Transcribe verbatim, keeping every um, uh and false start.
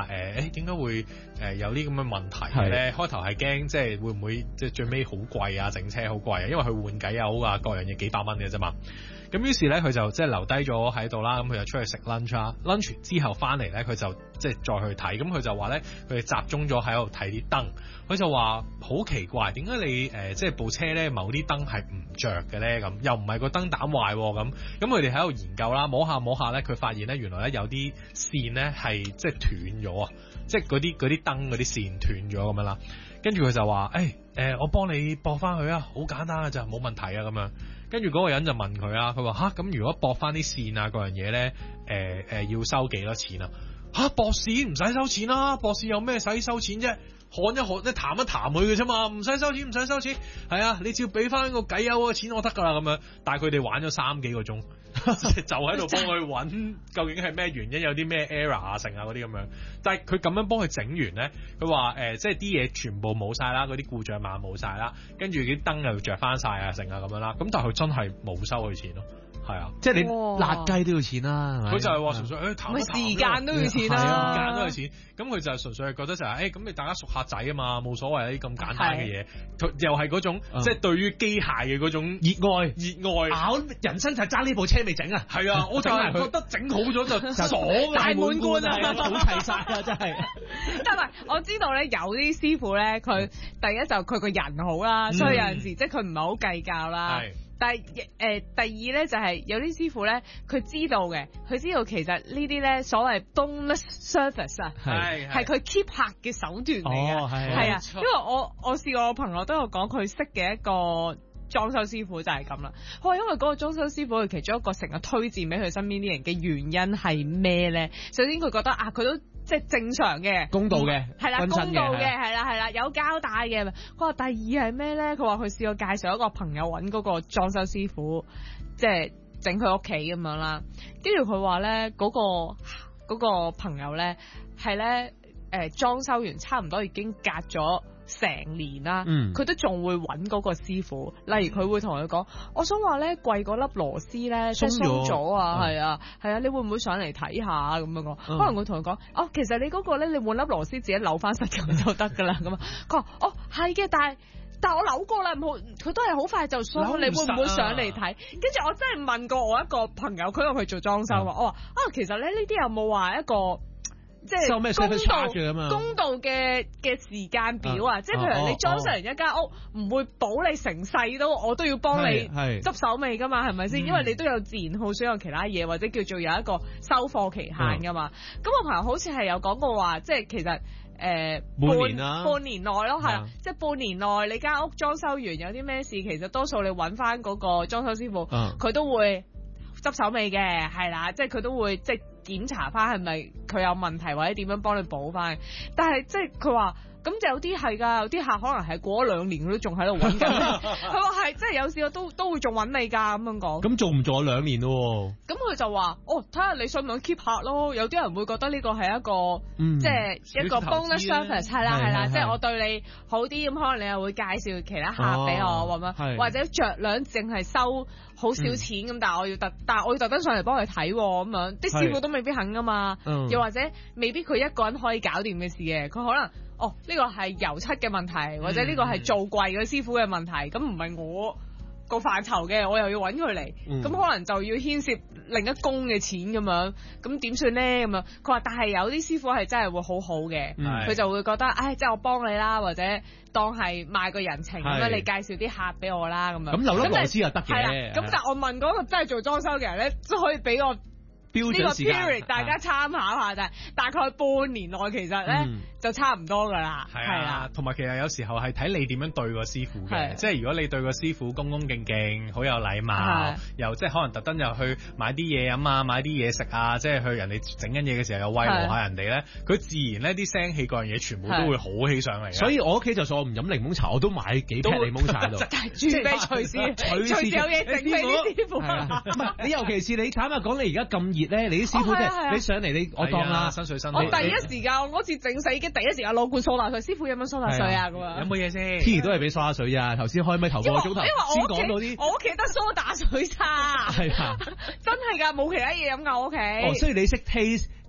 話誒誒點解會誒有啲咁嘅問題咧？開頭係驚即係會唔會即係最尾好貴啊，整車好貴啊，因為佢換機油啊各樣嘢幾百蚊嘅啫嘛。咁於是咧佢就即係留低咗喺度啦，咁佢就出去食 lunch 啦 ，lunch 之後翻嚟咧佢就即係再去睇，咁佢就話咧佢哋集中咗喺度睇啲燈，佢就話好奇怪，點解你誒、呃、即係部車咧某啲燈係唔着嘅咧？咁又唔係個燈膽壞咁，咁佢哋喺度研究啦，摸下摸下咧，佢發現咧原來咧有啲線咧係即係斷咗啊，即係嗰啲嗰啲燈嗰啲線斷咗咁樣啦，跟住佢就話誒誒我幫你駁翻佢啊，好簡單嘅咋，冇問題啊咁樣。跟住嗰個人就問佢啦，佢話吓咁如果駁翻啲線啊嗰樣嘢咧，誒、呃、誒、呃、要收幾多錢啊？吓駁線唔使收錢啦，駁線有咩使收錢啫？看一看，即係談一談佢嘅啫嘛，唔使收錢，唔使收錢。係啊，你只要俾翻個計油嘅錢我得噶啦咁樣。但係佢哋玩咗三幾個鐘，就喺度幫佢揾究竟係咩原因，有啲咩 error 啊，成啊嗰啲咁樣。但係佢咁樣幫佢整完咧，佢話誒，即係啲嘢全部冇晒啦，嗰啲故障碼冇晒啦，跟住啲燈又着翻晒啊，成啊咁樣啦。咁但係佢真係冇收佢錢咯。係啊， 即係你辣雞都要錢啦， 佢就係話純粹誒談一談， 時間都要錢啦， 時間都要錢。咁佢就係純粹係覺得就係誒咁你大家熟客仔啊嘛，冇所謂呢啲咁簡單嘅嘢，又係嗰種即係對於機械嘅嗰種熱愛熱愛。 咬人生就係爭呢部車未整啊！ 係啊，我就係覺得整好咗就爽大滿貫啊， 好齊晒啊，真係。 但係我知道咧，有啲師傅咧，佢第一就佢個人好啦，所以有陣時即係佢唔係好計較啦。但係誒、呃、第二咧就係、是、有啲師傅咧，佢知道嘅，佢知道其實呢啲咧所謂 bonus service 啊，係係佢 keep 客嘅手段嚟嘅，係、哦、啊，因為我我試過我朋友都有講佢識嘅一個裝修師傅就係咁啦。佢話因為嗰個裝修師傅佢其中一個成日推薦俾佢身邊啲人嘅原因係咩咧？首先佢覺得啊，佢都即係正常嘅， 公道嘅， 係啦，公道嘅，係啦係啦，有交代嘅。佢話第二係咩咧？佢話佢試過介紹一個朋友揾嗰個裝修師傅，即係整佢屋企咁樣啦。跟住佢話咧，嗰個嗰個朋友咧係咧誒裝修完差唔多已經隔咗成年啦，佢、嗯、都仲會揾嗰個師傅。例如佢會同佢講，我想話咧貴嗰粒螺絲咧鬆咗啊，係啊係啊，你會唔會上嚟睇下咁樣講？嗯、可能會同佢講，哦，其實你嗰個咧，你換粒螺絲自己扭翻實咁就得噶啦。咁啊，佢話哦係嘅，但係但係我扭過啦，唔好，佢都係好快就鬆。你會唔會上嚟睇？跟住我真係問過我一個朋友，佢話佢做裝修啊，我話啊，其實咧呢啲有冇話一個？即係公道公道嘅嘅時間表啊！即係譬如你裝修完一間屋，唔會保你成世都，我都要幫你執手尾噶嘛，係咪先？因為你都有自然耗損有其他嘢，或者叫做有一個收貨期限噶嘛。咁、嗯、我朋友好似係有講過話，即係其實誒、呃、半年啦，半年內咯，係啦，即係半年內你間屋裝修完有啲咩事，其實多數你揾翻嗰個裝修師傅，佢、嗯、都會執手尾嘅，係啦，即係佢都會即係。檢查翻係咪佢有問題或者點樣幫你補翻，但係即係佢話咁有啲係㗎，有啲客可能係過咗兩年佢都仲喺度揾緊，佢話係即係有時我都都會仲揾你㗎咁樣講。咁做唔做咗兩年咯？咁佢就話哦，睇下你想唔想 keep 客咯。有啲人會覺得呢個係一個、嗯、即係一個 bonus service 係啦係啦，即係我對你好啲咁，可能你又會介紹其他客俾我咁樣，或者着兩淨係收好少錢咁、嗯，但係我要特但係我要特登上嚟幫佢睇咁樣，啲師傅都未必肯㗎嘛、嗯，又或者未必佢一個人可以搞掂嘅事嘅，佢可能。哦，呢個係油漆嘅問題，或者呢個係做櫃嘅師傅嘅問題，咁唔係我個範疇嘅，我又要揾佢嚟，咁、嗯、可能就要牽涉另一工嘅錢咁樣，咁點算咧？咁樣佢話，但係有啲師傅係真係會好好嘅，佢、嗯、就會覺得，唉，即係我幫你啦，或者當係賣個人情咁樣，你介紹啲客俾我啦，咁樣。咁留粒螺絲又得嘅。係啦，咁但係我問嗰個真係做裝修嘅人咧，都可以俾我。呢、這個 period 大家參考下就係大概半年內其實咧、嗯、就差唔多噶啦，係啊，同埋其實有時候係睇你點樣對個師傅嘅，即係如果你對個師傅恭恭敬敬，好有禮貌，又即係可能特登又去買啲嘢飲啊，買啲嘢食啊，即係去人哋整緊嘢嘅時候又慰勞下人哋咧，佢自然咧啲聲氣嗰樣嘢全部都會好起上嚟。所以我屋企就算我唔飲檸檬茶，我都買幾劈檸檬茶喺度，即係備隨時隨時有嘢整俾啲師傅。唔係你尤其是你坦白講，你而家咁熱咧，你啲師傅即係你上嚟，你我當啦，新水新。我第一時間我嗰次整洗衣機，第一時間攞罐蘇打水，師傅飲緊蘇打水啊咁啊。有冇嘢先？天然都係俾蘇打水啊！頭先開咪頭個鐘頭先講到啲，我屋企得蘇打水咋。係啊，真係㗎，冇其他嘢飲㗎我屋企。哦，所以你識 taste。